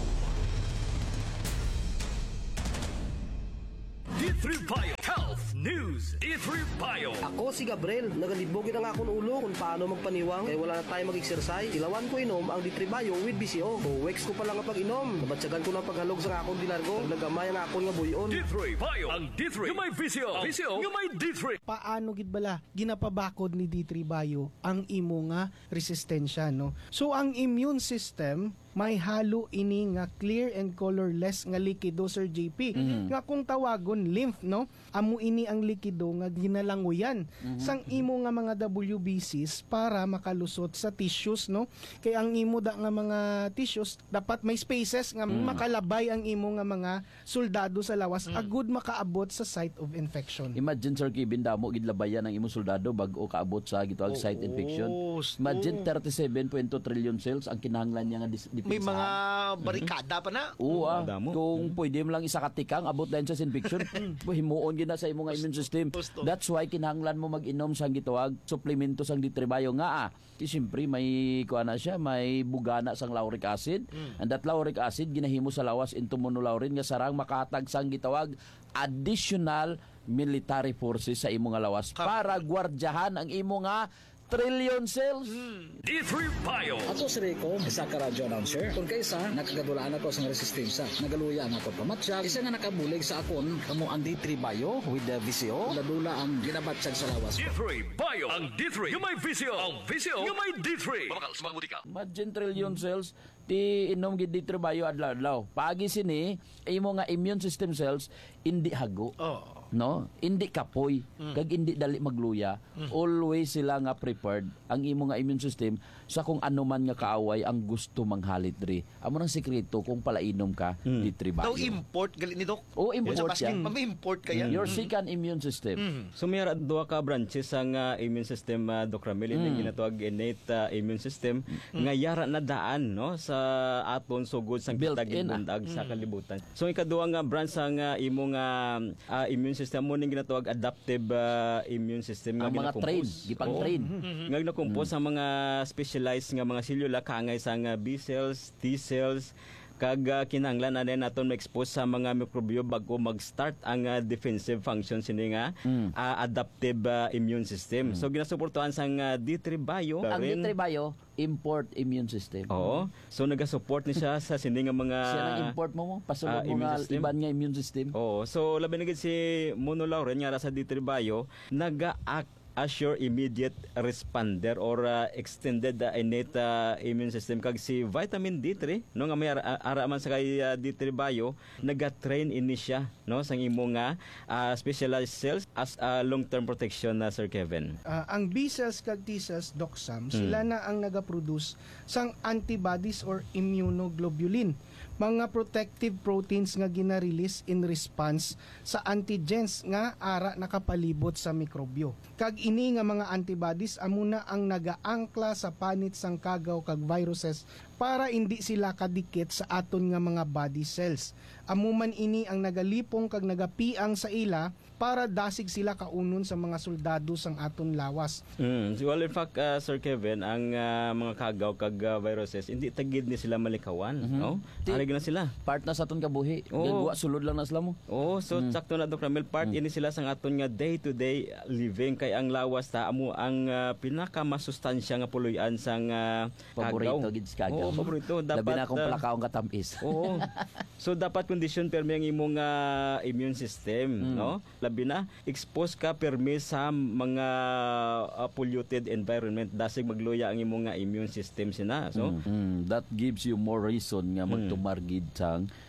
D three Bio Health News. D three Bio. Ako si Gabriel. Nagalibogin ang akong ulo kung paano magpaniwang. Kaya wala na tayo mag-exercise. Ilawan ko inom ang D three Bio with B C O. O weeks ko pa lang ang pag-inom. Nabatsagan ko ng paghalog sa akong dilargo. Nagamay ang akong nga buyon. D three Bio. Ang D three. Yung may V C O. V C O. Yung may D three. Paano gid bala ginapabakod ni D three Bio ang imo nga resistensya, no? So ang immune system may halo ini nga clear and colorless nga likido, Sir J P. Mm-hmm. Nga kung tawagon lymph, no? Amo ini ang likido nga ginalanguyan mm-hmm. sang imo nga mga W B Cs para makalusot sa tissues, no? Kay ang imo da nga mga tissues dapat may spaces nga mm-hmm. makalabay ang imo nga mga soldado sa lawas mm-hmm. agud makaabot sa site of infection. Imagine, Sir Kevin, damo gidlabayan ang imo soldado bag-o kaabot sa gituag oh, site infection. Oh, imagine thirty-seven point two trillion cells ang kinahanglan niya nga dis- may mga barikada pa na. Oo, ah. Kung pwede mo lang isakatikang abot lang sa infection, himuon gid na sa imong immune system. That's why kinahanglan mo mag-inom sang gituag suplemento sang D three Bio nga ah. Di siyempre may kuha na siya, may bugana sang lauric acid. Mm. And that lauric acid ginahimo sa lawas into monolaurin nga sarang makatag sang gitawag additional military forces sa imo nga lawas para gwardyahan ang imo nga trillion cells. Hmm. D three Bio. Ako si Rico, isa ka radyo announcer. Kung kaysa, nakagadulaan ako sa resistensya. Nagaluya ang ako pamatsyag. Isa nga nakabulig sa akon, kamo ang D three Bio with the V C O. Ladula ang ginabatsyag sa lawas. D three Bio. Ang D three. Yung may V C O. Ang V C O. Yung may D three. Babakal, sumagbudi ka. Imagine trillion cells. Ti inom gid D three Bio adlaw-adlaw. Pagi sini, imo nga immune system cells indi hago. Oh. No, hindi kapoy mm. kag hindi dali magluya. Mm. Always sila nga prepared ang imo nga immune system sa kung ano man nga kaaway ang gusto manghalit diri. Amo nang sekreto kung palainom ka mm. D three Bio. Daw import gali ni Doc. Oh, import yan. May import kaya. Mm. Your second immune system. Mm. So may duha ka branches ang uh, immune system uh, Doc Ramil mm. ini ginatawag innate uh, immune system mm. nga yara na daan no sa aton sugod sang kitagin bundag mm. sa kalibutan. So ikaduha nga branch ang uh, imo nga uh, immune system mo ning ginatawag adaptive uh, immune system nga gina-compose. Gipang-train. Oh, mm-hmm. Nga gina-compose mm-hmm. ang mga specialized nga mga selula kaangay sa nga B cells, T cells, kag uh, kinahanglan na din naton ma-expose sa mga mikrobyo bago mag-start ang uh, defensive function sini nga mm. uh, adaptive uh, immune system. Mm. So ginasuportuhan sang uh, D three Bio. Ang D three Bio import immune system. Oo. So naga-support ni siya sa sini nga mga siya nang import mo mo pasulod uh, mo nga iban nga immune system. Oo. So labi na gid si monolaurin nga sa D three Bio naga-act as your immediate responder or uh, extended uh, innate uh, immune system kag si vitamin D three no nga may ara, ara man sa kay uh, D three Bio naga-train ini siya no sang imo nga uh, specialized cells as uh, long-term protection na uh, Sir Kevin. Uh, ang B cells kag T cells Doc Sam hmm. sila na ang naga-produce sang antibodies or immunoglobulin, mga protective proteins nga gina-release in response sa antigens nga ara nakapalibot sa mikrobyo. Kag ini nga mga antibodies amuna ang nagaangkla sa panit sang kagaw kag viruses para hindi sila kadikit sa aton nga mga body cells. Amuman ini ang nagalipong kag nagapiang sa ila para dasig sila kaunon sa mga soldado sang aton lawas. Mm. Well, in fact, uh, Sir Kevin, ang uh, mga kagaw kag uh, viruses, hindi tagid ni sila malikawan. Mm-hmm. No? Arig na sila. Part na sa aton kabuhi. Oh. Gagwa, sulod lang na sila mo. Oh, so mm. sakto na Doctor Ramil, part mm. ini sila sang aton nga day-to-day living kay ang lawas ta amo ang uh, pinakamasustansya nga puluyan sang uh, kagaw. Paborito gid sa kagaw. Oh, paborito. Dapat, labi na akong uh, palakaong katamis. Oo. So dapat condition permi ang imong uh, immune system, mm. no? Labi na expose ka permi sa mga uh, polluted environment dasig magluya ang imong nga immune system sina. So mm. Mm. that gives you more reason nga magtumargid sang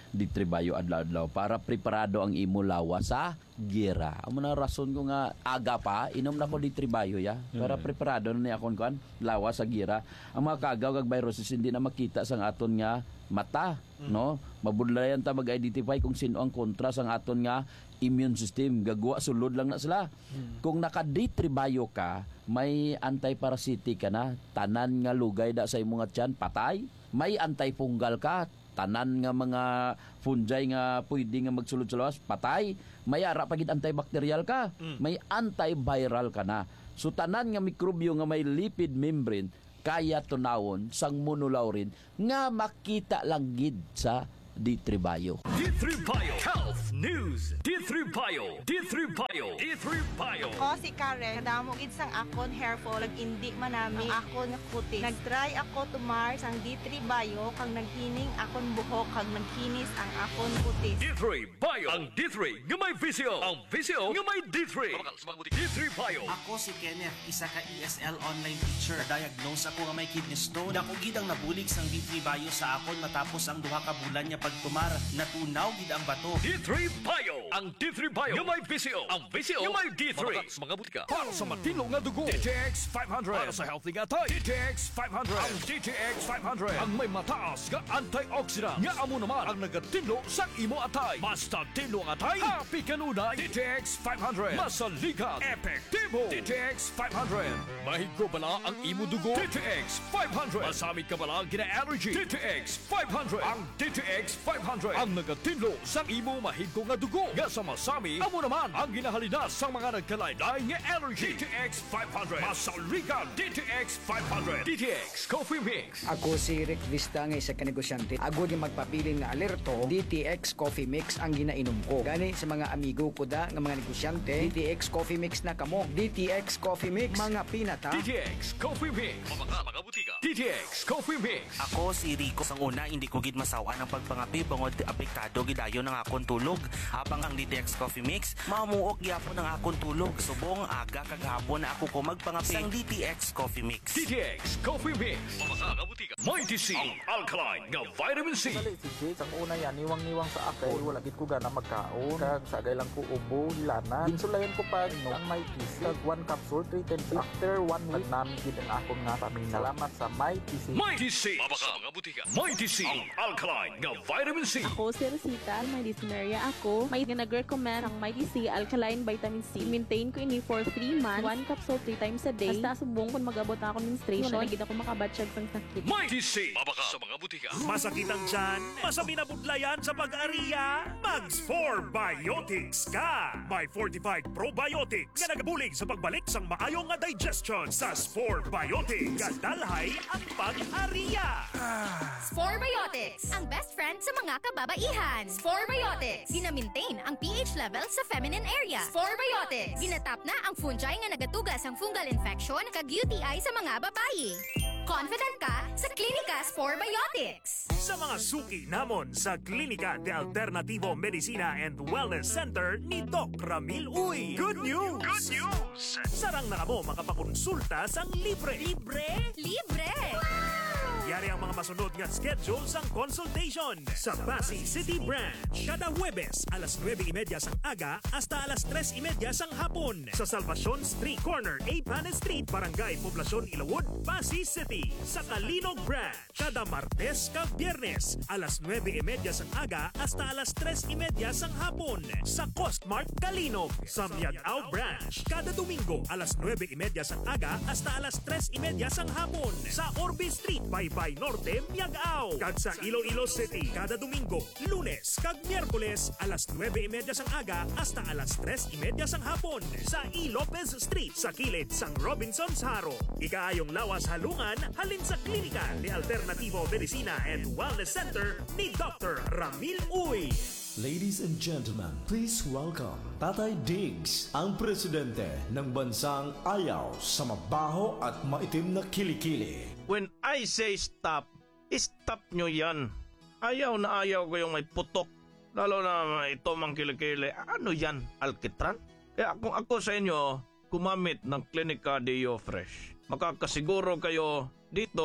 ditribayo adlaw-adlaw para preparado ang imo lawas sa gira. Amo na rason ko nga aga pa inom na ko ditribayo ya para preparado na ni akon kan lawas sa gira. Ang mga kagaw kag viruses hindi na makita sang aton nga mata, no? Mabudlayan ta mag-identify kung sino ang kontra sang aton nga immune system. Gagwa sulod lang na sila. Kung naka-ditribayo ka, may anti-parasitic ka na, tanan nga lugay da sa imong tiyan patay. May anti-fungal ka, tanan nga mga fungi nga pwede nga magsulod sa lawas, patay. May ara pagid antibacterial ka, may antiviral ka na. So tanan nga mikrobyo nga may lipid membrane kaya tunawon sang monolaurin nga makita lang gid sa ditribayo. D three Bio Health News. D three Bio. D three Bio. D three Bio. Ako si Karen, kadamo gid sang akon hair fall, indi man nami ang akon nga kutis. Nagtry ako tumar sang D three Bio kang naghining akon buhok kag nagkinis ang akon kutis. D three Bio. Ang D three nga may visio. Ang visio nga may D three. D three Bio. Ako si Kenneth, isa ka E S L online teacher. Diagnose ako nga may kidney stone. Dako gid ang nabulig sang D three Bio sa akon matapos ang duha ka bulan niya pagtumar. Natunaw gid ang bato. D three Bio. Ang D three Bio nga may visio. Ang visio nga may D three. Mga butika. Para sa matino nga dugo. D T X five hundred. Para sa healthy nga tay. D T X five hundred. Ang D T X five hundred. Ang may mataas nga antioxidant. Nga amo naman ang nagatinlo sa imo atay. Basta tinlo ang atay. Happy kanunay. D T X five hundred. Masaligat. Epektibo. D T X five hundred. Mahigko bala ang imo dugo. D T X five hundred. Masami ka bala gina-allergy. D T X five hundred. Ang D T X five hundred. Ang nagatinlo sa imo mahigko nga dugo. Nga sa masami, amo naman ang ginahalinas sa mga nagkalaylay nga allergy. D T X five hundred. Masaligat. D T X five hundred. D T X Coffee Mix. Ako si Rick Vista nga isa ka negosyante. Ako di magpabiling nga alerto, D T X Coffee Mix ang ginainom ko. Gani sa mga amigo ko da nga mga negosyante, D T X Coffee Mix na kamo. D T X Coffee Mix, mga pinata. D T X Coffee Mix. Mga mga butika. D T X Coffee Mix. Ako si Rico. Sang una, hindi ko gid masawa ng pagpangapi bangod apektado gidayo ng akon tulog. Habang ang D T X Coffee Mix, mamuok gyapon ng akon tulog. Subong aga kagahapon na ako ko magpangapi sang D T X Coffee Mix. D T X Coffee Mix. Mga mga butika. Mighty C. Ang alkaline nga vitamin C. Ang una yan, niwang-niwang sa akay. Wala gid ko gana magkaon. Kag sagay lang ko ubo, lana. Insulayan ko pa no, ang Mighty C. Kag one capsule, three ten days. After one week, namin gid ang akong nga pamilya. Salamat sa Mighty C. Mighty C. Mga mga butika. Mighty C. Ang alkaline nga vitamin C. Ako si Rosita, may dyspnea ako. May nag-recommend ang Mighty C Alkaline Vitamin C. Maintain ko ini for three months. One capsule three times a day. Basta subong kung mag-abot ako ng menstruation. Wala gid ako makabatsyag sang sakit. Mighty C. Mabaka sa mga butika. Masakit ang tiyan? Masami na budlayan sa pag-ariya? Mags four Biotics ka! May fortified probiotics nga nagabulig sa pagbalik sang maayong nga digestion sa Spore Biotics. Kadalhay ang pag-ariya! Spore Biotics, ang best friend sa mga kababaihan. Spore Biotics, gina-maintain ang pH level sa feminine area. Spore Biotics, ginatap na ang fungi nga nagatugas ang fungal infection kag U T I sa mga babayi. Confident ka sa Klinika Spore Biotics. Sa mga suki namon sa Klinika de Alternativo Medicina and Wellness Center ni Doc Ramil Uy. Good news! Good news! Sarang na mo makapakonsulta sang libre. Libre? Libre! Yari ang mga masunod nga schedule sang consultation sa Pasig City Branch. Kada Huwebes, alas nueve y media sang aga hasta alas tres y media sang hapon. Sa Salvacion Street Corner, A. Panes Street, Barangay Poblacion, Ilawod, Pasig City. Sa Kalinog Branch, kada Martes kag Biyernes, alas nueve y media sang aga hasta alas tres y media sang hapon. Sa Costmart Kalinog. Sa Miagao Branch, kada Domingo, alas nueve y media sang aga hasta alas tres y media sang hapon. Sa Orbe Street, by Bay Norte, Miagao. Kag sa Iloilo City, kada Domingo, Lunes, kag Miyerkules, alas nueve y media sang aga hasta alas tres y media sang hapon. Sa E. Lopez Street, sa kilid sang Robinson's Haro. Ikaayong lawas halungan, halin sa Klinika ni Alternativo Medicina and Wellness Center ni Doctor Ramil Uy. Ladies and gentlemen, please welcome Tatay Diggs, ang presidente ng bansang ayaw sa mabaho at maitim na kilikili. When I say stop, stop nyo yan. Ayaw na ayaw ko yung may putok. Lalo na ito mang kilikili. Ano yan? Alkitran? Kaya kung ako sa inyo, kumamit ng Klinika Deo Fresh. Makakasiguro kayo dito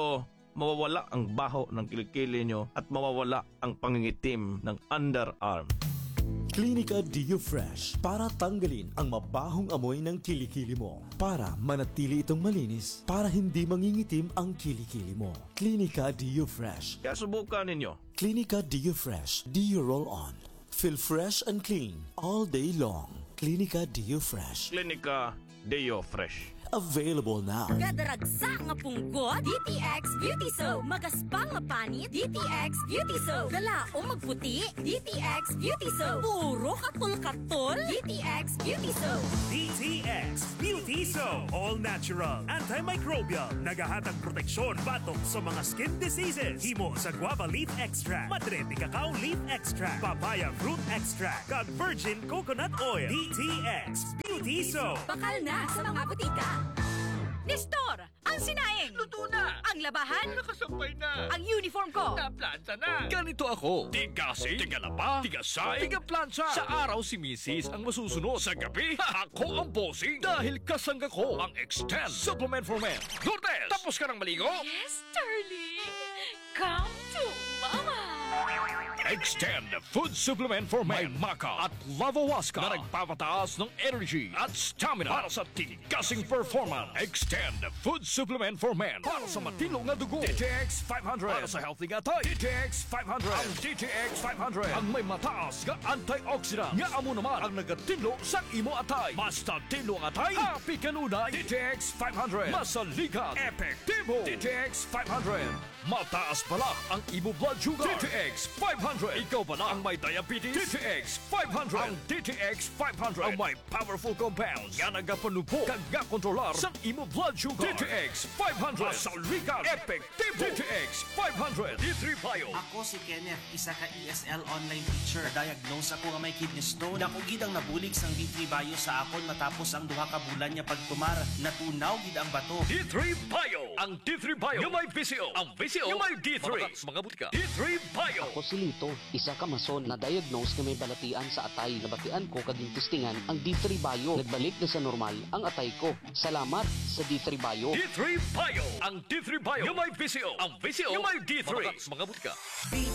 mawawala ang baho ng kilikili nyo at mawawala ang pangingitim ng underarm. Clinica Dio Fresh para tanggalin ang mabahong amoy ng kilikili mo. Para manatili itong malinis, para hindi mangingitim ang kilikili mo. Clinica Dio Fresh. Kaya subukan ninyo. Clinica Dio Fresh. Dio Roll On. Feel fresh and clean all day long. Clinica Dio Fresh. Clinica Dio Fresh. Available now. Kadaragsa nga punggot, D T X Beauty Soap. Magaspang nga panit, D T X Beauty Soap. Galaong magputi, D T X Beauty Soap. Puro katol-katol, D T X Beauty Soap. D T X Beauty Soap. All natural, antimicrobial, nagahatag proteksyon batok sa mga skin diseases. Himo sa guava leaf extract, madre de cacao leaf extract, papaya fruit extract, kag virgin coconut oil. D T X Beauty Soap. Bakal na sa mga butika. Nestor, ang sinaing! Luto na! Ang labahan! Nakasampay na! Ang uniform ko! Naplanta na! Ganito ako. Tigasing, tigalapa, tigasay, tigaplansya. Sa araw si Missus ang masusunod. Sa gabi, ako ang bossing. Dahil kasangga ko ang Extend Supplement for Men. Lourdes, tapos ka ng maligo? Yes, darling! Come to Mama! Extend Food Supplement for Men. May Maca at Lavawaska na nagpapataas ng energy at stamina para sa tigasing performance. Extend Food Supplement for Men para sa matilong na dugo. D T X five hundred para sa healthy gatay. D T X five hundred. Ang D T X five hundred ang may mataas nga antioxidant nga amo naman ang nagatilo sa imo atay. Basta tilo ang atay, happy kanunay. D T X five hundred masaligat, epektibo. D T X five hundred mataas pala ang imo blood sugar. D T X five hundred. Ikaw ba na ang may diabetes? D T X five hundred. Ang D T X five hundred ang may powerful compounds nga nagapanupo kag kontrolar sa imo blood sugar. D T X five hundred. Masaligat, epektibo. D T X five hundred. D three Bio. Ako si Kenneth, isa ka E S L online teacher. Diagnose ako nga may kidney stone. Ako gid ang nabulig sang D three Bio sa akon matapos ang duha ka bulan niya pagtumar. Natunaw gid ang bato. D three Bio. Ang D three Bio yung may V C O. Ang V C O yung may D three. Mga butika. D three Bio. Ako si Lito, isa ka mason na diagnose na may balatian sa atay. Nabatian ko kaging testingan ang D three Bio. Nagbalik na sa normal ang atay ko. Salamat sa D three Bio. D three Bio. Ang D three Bio yung may V C O. Ang V C O yung may D three. Mga butika.